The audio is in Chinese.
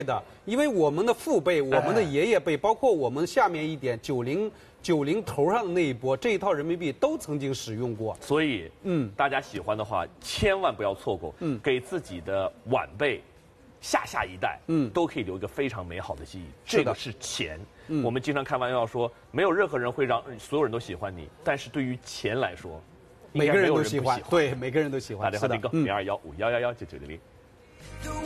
的，因为我们的父辈、我们的爷爷辈，包括我们下面一点90头上的那一波，这一套人民币都曾经使用过。 所以，大家喜欢的话，千万不要错过，给自己的晚辈、下一代，都可以留一个非常美好的记忆。这个是钱。我们经常开玩笑说，没有任何人会让所有人都喜欢你，但是对于钱来说， 每个人都喜欢，对，每个人都喜欢。 打电话订购0215119900。